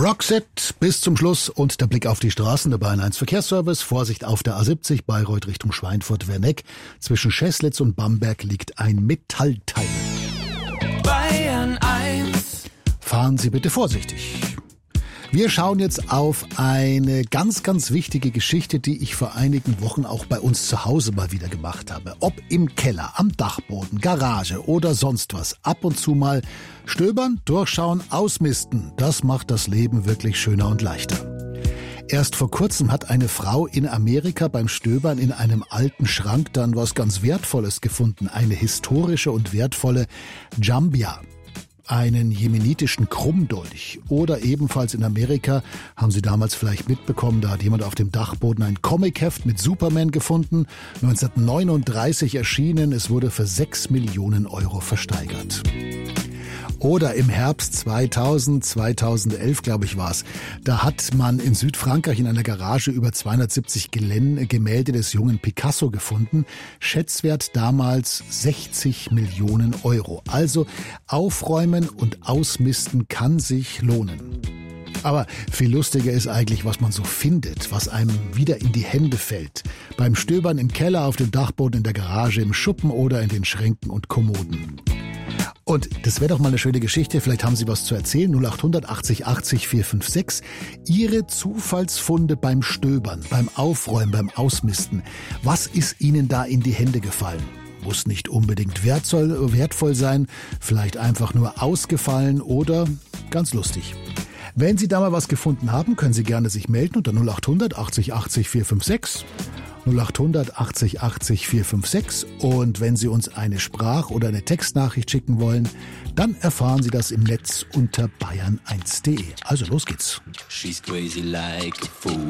Roxette bis zum Schluss und der Blick auf die Straßen. Der Bayern 1 Verkehrsservice. Vorsicht auf der A70 Bayreuth Richtung Schweinfurt-Werneck. Zwischen Scheßlitz und Bamberg liegt ein Metallteil. Bayern 1. Fahren Sie bitte vorsichtig. Wir schauen jetzt auf eine ganz, ganz wichtige Geschichte, die ich vor einigen Wochen auch bei uns zu Hause mal wieder gemacht habe. Ob im Keller, am Dachboden, Garage oder sonst was. Ab und zu mal stöbern, durchschauen, ausmisten. Das macht das Leben wirklich schöner und leichter. Erst vor kurzem hat eine Frau in Amerika beim Stöbern in einem alten Schrank dann was ganz Wertvolles gefunden. Eine historische und wertvolle Jambia. Einen jemenitischen Krummdolch. Oder ebenfalls in Amerika, haben Sie damals vielleicht mitbekommen, da hat jemand auf dem Dachboden ein Comicheft mit Superman gefunden. 1939 erschienen, es wurde für 6 Millionen Euro versteigert. Oder im Herbst 2011, glaube ich, war es. Da hat man in Südfrankreich in einer Garage über 270 Gemälde des jungen Picasso gefunden. Schätzwert damals 60 Millionen Euro. Also aufräumen und ausmisten kann sich lohnen. Aber viel lustiger ist eigentlich, was man so findet, was einem wieder in die Hände fällt. Beim Stöbern im Keller, auf dem Dachboden, in der Garage, im Schuppen oder in den Schränken und Kommoden. Und das wäre doch mal eine schöne Geschichte, vielleicht haben Sie was zu erzählen, 0800 80 80 456. Ihre Zufallsfunde beim Stöbern, beim Aufräumen, beim Ausmisten. Was ist Ihnen da in die Hände gefallen? Muss nicht unbedingt wertvoll sein, vielleicht einfach nur ausgefallen oder ganz lustig. Wenn Sie da mal was gefunden haben, können Sie gerne sich melden unter 0800 80 80 456. 0800 80 80 456 und wenn Sie uns eine Sprach- oder eine Textnachricht schicken wollen, dann erfahren Sie das im Netz unter bayern1.de. Also los geht's. She's crazy like a fool.